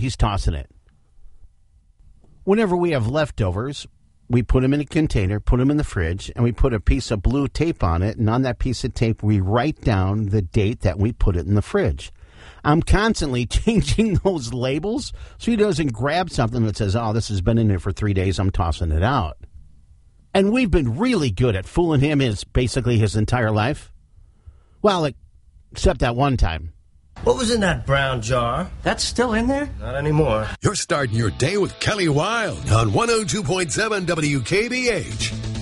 he's tossing it. Whenever we have leftovers, we put them in a container, put them in the fridge, and we put a piece of blue tape on it. And on that piece of tape, we write down the date that we put it in the fridge. I'm constantly changing those labels so he doesn't grab something that says, oh, this has been in there for 3 days, I'm tossing it out. And we've been really good at fooling him basically his entire life. Well, except that one time. What was in that brown jar? That's still in there? Not anymore. You're starting your day with Kelly Wilde on 102.7 WKBH.